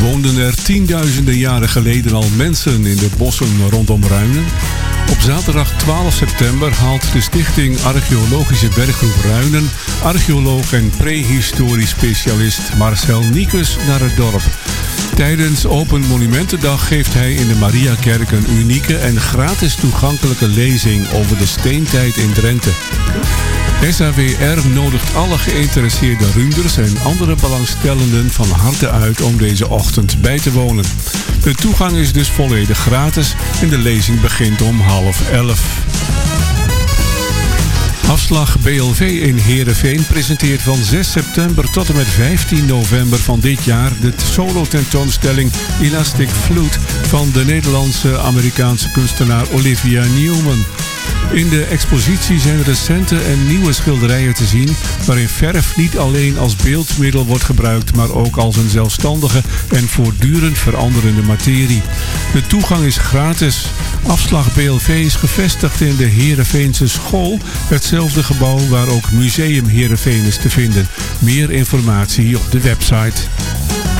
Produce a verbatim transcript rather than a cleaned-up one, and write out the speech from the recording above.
Woonden er tienduizenden jaren geleden al mensen in de bossen rondom Ruinen? Op zaterdag twaalf september haalt de stichting Archeologische Berggroep Ruinen archeoloog en prehistorisch specialist Marcel Niekus naar het dorp. Tijdens Open Monumentendag geeft hij in de Mariakerk een unieke en gratis toegankelijke lezing over de steentijd in Drenthe. S A W R nodigt alle geïnteresseerde Runders en andere belangstellenden van harte uit om deze ochtend bij te wonen. De toegang is dus volledig gratis en de lezing begint om half elf. Afslag B L V in Heerenveen presenteert van zes september tot en met vijftien november van dit jaar de solo-tentoonstelling Elastic Flute van de Nederlandse-Amerikaanse kunstenaar Olivia Newman. In de expositie zijn recente en nieuwe schilderijen te zien waarin verf niet alleen als beeldmiddel wordt gebruikt, maar ook als een zelfstandige en voortdurend veranderende materie. De toegang is gratis. Afslag B L V is gevestigd in de Heerenveense School, hetzelfde gebouw waar ook Museum Heerenveen is te vinden. Meer informatie op de website.